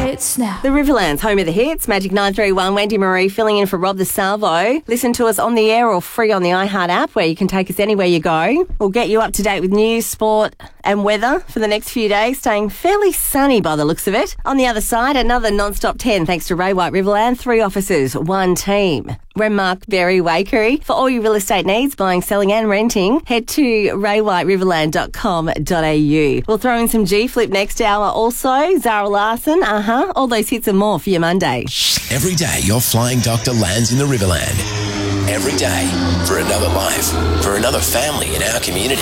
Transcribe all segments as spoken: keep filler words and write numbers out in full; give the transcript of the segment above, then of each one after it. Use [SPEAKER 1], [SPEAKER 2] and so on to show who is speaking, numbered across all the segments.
[SPEAKER 1] Hits now.
[SPEAKER 2] The Riverlands, home of the hits. Magic nine three one, Wendy Marie filling in for Rob the Salvo. Listen to us on the air or free on the iHeart app where you can take us anywhere you go. We'll get you up to date with news, sport and weather for the next few days, staying fairly sunny by the looks of it. On the other side, another non-stop ten thanks to Ray White Riverland. Three offices, one team. Renmark Berry Wakery. For all your real estate needs, buying, selling and renting, head to ray white riverland dot com dot a u. We'll throw in some G-Flip next hour also. Zara Larson, uh-huh. All those hits and more for your Monday.
[SPEAKER 3] Every day your flying doctor lands in the Riverland. Every day for another life, for another family in our community.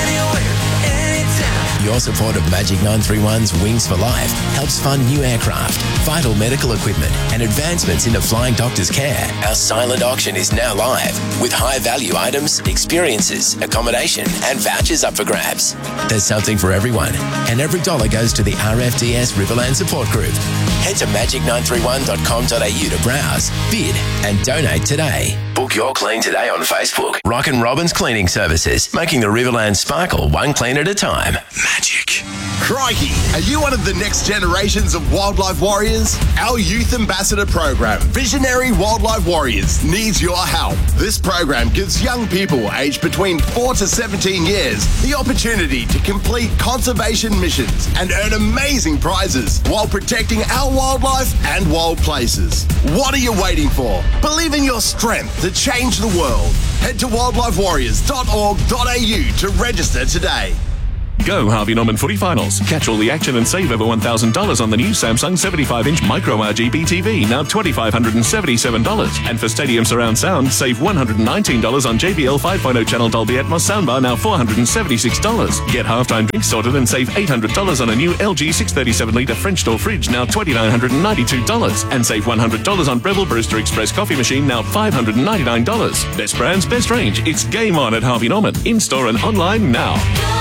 [SPEAKER 3] Your support of Magic nine three one's Wings for Life helps fund new aircraft, vital medical equipment and advancements into flying doctors' care. Our silent auction is now live with high-value items, experiences, accommodation and vouchers up for grabs. There's something for everyone and every dollar goes to the R F D S Riverland Support Group. Head to magic nine three one dot com dot a u to browse, bid and donate today. Book your clean today on Facebook. Rock and Robin's Cleaning Services, making the Riverland sparkle one clean at a time. Magic.
[SPEAKER 4] Crikey, are you one of the next generations of wildlife warriors? Our Youth Ambassador program, Visionary Wildlife Warriors, needs your help. This program gives young people aged between four to seventeen years the opportunity to complete conservation missions and earn amazing prizes while protecting our wildlife and wild places. What are you waiting for? Believe in your strength to change the world. Head to wildlife warriors dot org dot a u to register today.
[SPEAKER 5] Go Harvey Norman Footy Finals. Catch all the action and save over one thousand dollars on the new Samsung seventy-five inch Micro R G B T V, now two thousand five hundred seventy-seven dollars. And for Stadium Surround Sound, save one hundred nineteen dollars on J B L five point oh channel Dolby Atmos soundbar, now four hundred seventy-six dollars. Get halftime drinks sorted and save eight hundred dollars on a new L G six thirty-seven litre French door fridge, now two thousand nine hundred ninety-two dollars. And save one hundred dollars on Breville Brewster Express coffee machine, now five hundred ninety-nine dollars. Best brands, best range. It's game on at Harvey Norman. In-store and online now.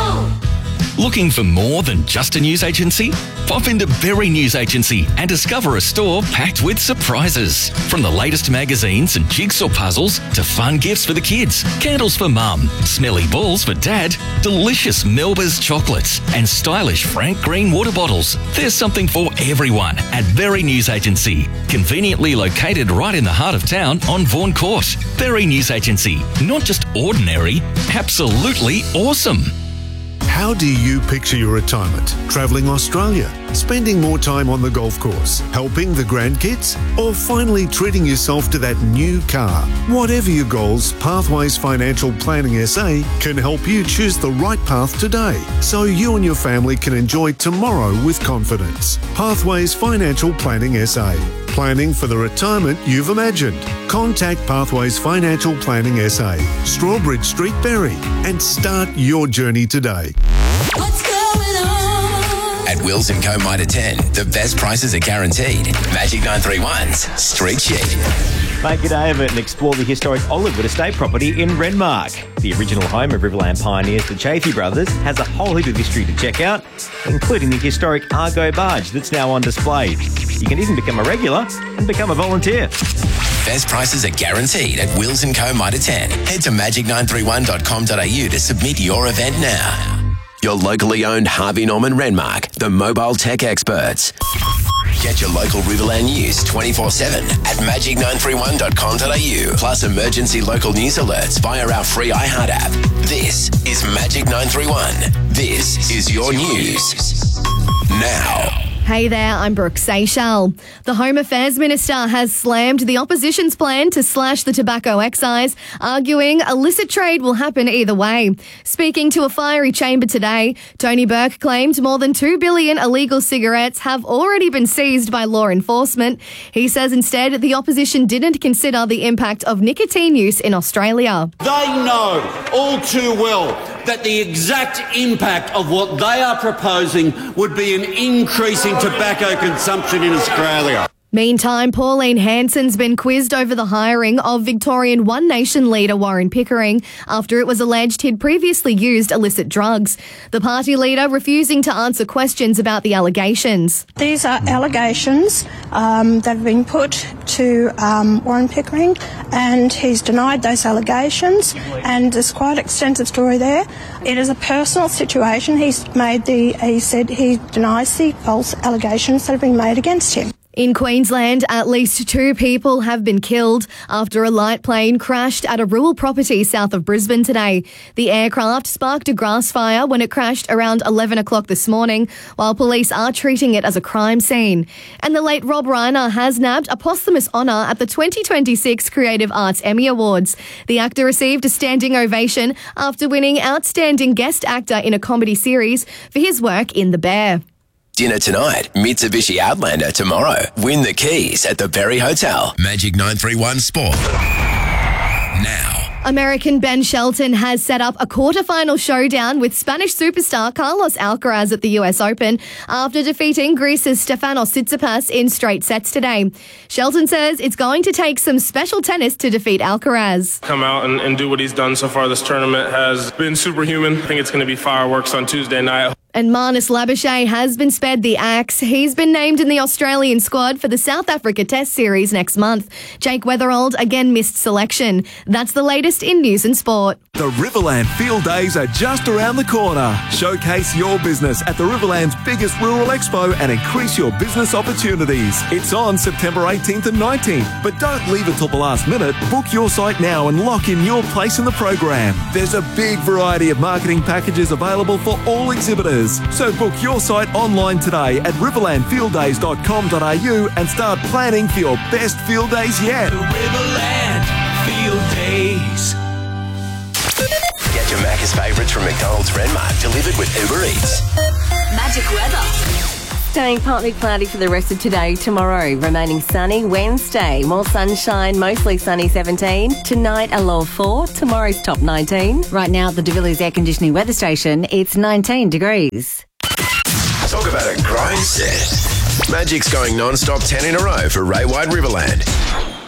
[SPEAKER 6] Looking for more than just a news agency? Pop into Berry News Agency and discover a store packed with surprises. From the latest magazines and jigsaw puzzles to fun gifts for the kids, candles for mum, smelly balls for dad, delicious Melba's chocolates and stylish Frank Green water bottles. There's something for everyone at Berry News Agency. Conveniently located right in the heart of town on Vaughan Court. Berry News Agency. Not just ordinary, absolutely awesome.
[SPEAKER 7] How do you picture your retirement? Travelling Australia? Spending more time on the golf course? Helping the grandkids? Or finally treating yourself to that new car? Whatever your goals, Pathways Financial Planning S A can help you choose the right path today so you and your family can enjoy tomorrow with confidence. Pathways Financial Planning S A. Planning for the retirement you've imagined. Contact Pathways Financial Planning S A, Strawbridge Street, Berry, and start your journey today.
[SPEAKER 3] What's going on? At Wills and Co Mitre ten, the best prices are guaranteed. Magic nine three one's Street Sheet.
[SPEAKER 8] Make a day of it and explore the historic Olivewood estate property in Renmark. The original home of Riverland pioneers, the Chaffey brothers, has a whole heap of history to check out, including the historic Argo barge that's now on display. You can even become a regular and become a volunteer.
[SPEAKER 3] Best prices are guaranteed at Wills and Co Mitre ten. Head to magic nine three one dot com dot a u to submit your event now. Your locally owned Harvey Norman Renmark, the mobile tech experts. Get your local Riverland news twenty-four seven at magic nine three one dot com dot a u, plus emergency local news alerts via our free iHeart app. This is Magic nine three one. This is your news. Now.
[SPEAKER 9] Hey there, I'm Brooke Seychelles. The Home Affairs Minister has slammed the opposition's plan to slash the tobacco excise, arguing illicit trade will happen either way. Speaking to a fiery chamber today, Tony Burke claimed more than two billion illegal cigarettes have already been seized by law enforcement. He says instead the opposition didn't consider the impact of nicotine use in Australia.
[SPEAKER 10] They know all too well that the exact impact of what they are proposing would be an increase in tobacco consumption in Australia.
[SPEAKER 9] Meantime, Pauline Hanson's been quizzed over the hiring of Victorian One Nation leader Warren Pickering after it was alleged he'd previously used illicit drugs. The party leader refusing to answer questions about the allegations.
[SPEAKER 1] These are allegations um, that have been put to um, Warren Pickering, and he's denied those allegations, and there's quite an extensive story there. It is a personal situation. He's made the, he said he denies the false allegations that have been made against him.
[SPEAKER 9] In Queensland, at least two people have been killed after a light plane crashed at a rural property south of Brisbane today. The aircraft sparked a grass fire when it crashed around eleven o'clock this morning, while police are treating it as a crime scene. And the late Rob Reiner has nabbed a posthumous honour at the twenty twenty-six Creative Arts Emmy Awards. The actor received a standing ovation after winning Outstanding Guest Actor in a Comedy Series for his work in The Bear.
[SPEAKER 3] Dinner tonight, Mitsubishi Outlander tomorrow. Win the keys at the Berry Hotel. Magic nine three one Sport. Now.
[SPEAKER 9] American Ben Shelton has set up a quarterfinal showdown with Spanish superstar Carlos Alcaraz at the U S Open after defeating Greece's Stefanos Tsitsipas in straight sets today. Shelton says it's going to take some special tennis to defeat Alcaraz.
[SPEAKER 11] Come out and, and do what he's done so far. This tournament has been superhuman. I think it's going to be fireworks on Tuesday night.
[SPEAKER 9] And Marnus Labuschagne has been spared the axe. He's been named in the Australian squad for the South Africa Test Series next month. Jake Weatherald again missed selection. That's the latest in news and sport.
[SPEAKER 12] The Riverland Field Days are just around the corner. Showcase your business at the Riverland's biggest rural expo and increase your business opportunities. It's on September eighteenth and nineteenth, but don't leave it till the last minute. Book your site now and lock in your place in the program. There's a big variety of marketing packages available for all exhibitors. So book your site online today at riverland field days dot com dot a u and start planning for your best field days yet.
[SPEAKER 3] The Riverland Field Days. Get your Macca's favourites from McDonald's Renmark delivered with Uber Eats.
[SPEAKER 2] Magic weather. Staying partly cloudy for the rest of today. Tomorrow, remaining sunny. Wednesday, more sunshine, mostly sunny seventeen. Tonight, a low of four. Tomorrow's top nineteen. Right now at the De Villiers Air Conditioning Weather Station, it's nineteen degrees.
[SPEAKER 3] Talk about a grind set. Magic's going non-stop ten in a row for Ray White Riverland.